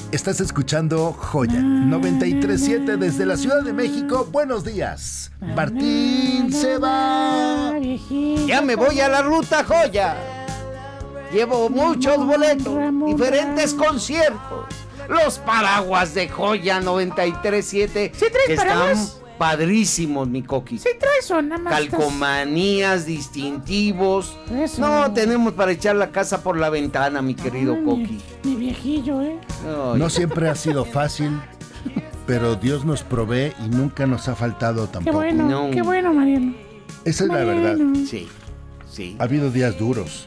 Estás escuchando Joya 93.7 desde la Ciudad de México. Buenos días. Martín se va. Ya me voy a la ruta Joya. Llevo muchos boletos, diferentes conciertos. Los paraguas de Joya 93.7. ¿Sí traes paraguas? Están padrísimos, mi Coquis. Sí traes o nada más Calcomanías, distintivos. Eso. No, tenemos para echar la casa por la ventana, mi querido Coqui. Mi viejillo, No siempre ha sido fácil, pero Dios nos provee y nunca nos ha faltado tampoco. Qué bueno, Mariano. Esa es la verdad. Sí, sí. Ha habido días duros,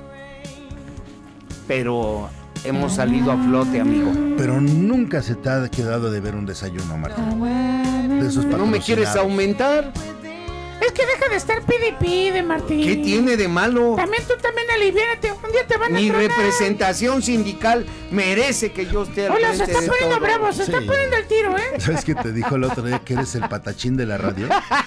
pero hemos salido a flote, amigo. pero nunca se te ha quedado de ver un desayuno, Martín. De esos ¿No me quieres patrocinados. aumentar? Es que deja de estar pide, Martín. ¿Qué tiene de malo? También tú también aliviánate. Un día te van a Mi tronar. representación sindical merece que yo esté al Hola, se frente está de poniendo todo. bravo, se está Sí. poniendo el tiro, ¿Sabes qué te dijo el otro día que eres el patachín de la radio?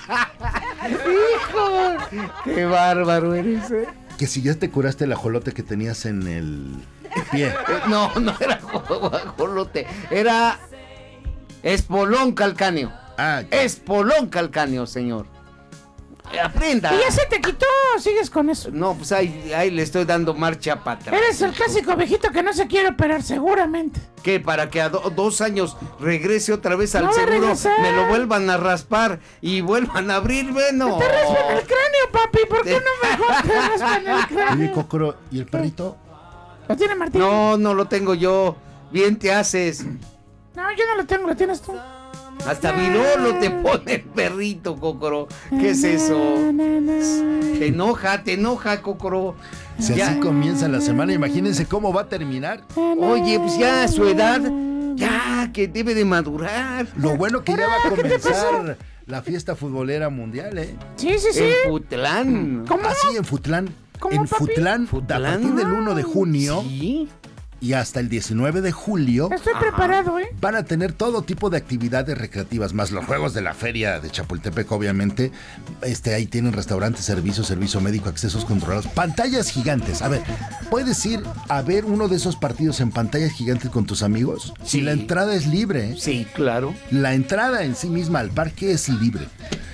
¡Hijo! ¡Qué bárbaro eres, eh! Que si ya te curaste el ajolote que tenías en el pie. No era guajolote, era espolón calcáneo. Ah, ya. Espolón calcáneo, señor. Aprenda. Y ya se te quitó, sigues con eso. No, pues ahí le estoy dando marcha para atrás. Eres el clásico viejito que no se quiere operar, seguramente. ¿Qué? Para que a 2 años regrese otra vez al No va a seguro, regresar. me lo vuelvan a raspar y vuelvan a abrirme, no. Te raspan el cráneo, papi. ¿Por qué no mejor te raspan el Oye, cráneo? Cocoro, ¿y el perrito? ¿Lo tiene Martín? No lo tengo yo. Bien te haces. No, yo no lo tengo, lo tienes tú. Hasta virolo te pone el perrito, Cocoro. ¿Qué es eso? Te enoja, Cocoro. Si Ya. así comienza la semana, imagínense cómo va a terminar. Oye, pues ya a su edad, ya que debe de madurar. Lo bueno que ya va a ¿Qué te pasó? comenzar la fiesta futbolera mundial, ¿eh? Sí. En Putlán. ¿Cómo? Así en Futlán. ¿Cómo, En papi? Futlán, a partir del 1 de junio Sí. y hasta el 19 de julio, Estoy preparado, van a tener todo tipo de actividades recreativas, más los juegos de la feria de Chapultepec, obviamente. Ahí tienen restaurantes, servicio médico, accesos controlados, pantallas gigantes. A ver, ¿puedes ir a ver uno de esos partidos en pantallas gigantes con tus amigos? Sí. Si la entrada es libre, ¿eh? Sí, claro. La entrada en sí misma al parque es libre.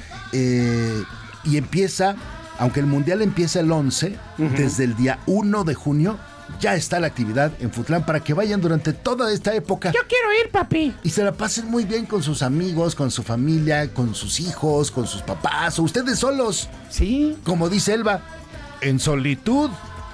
Y empieza, aunque el Mundial empieza el 11, desde el día 1 de junio, ya está la actividad en Futlán para que vayan durante toda esta época. Yo quiero ir, papi. Y se la pasen muy bien con sus amigos, con su familia, con sus hijos, con sus papás o ustedes solos. Sí. Como dice Elba, en solitud.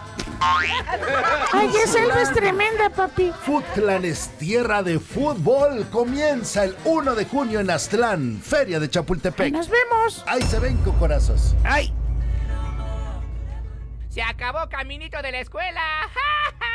Ay, esa Elba es tremenda, papi. Futlán es tierra de fútbol. Comienza el 1 de junio en Aztlán, Feria de Chapultepec. Nos vemos. Ahí se ven, cocorazos. ¡Ay! Se acabó Caminito de la Escuela. ¡Ja, ja!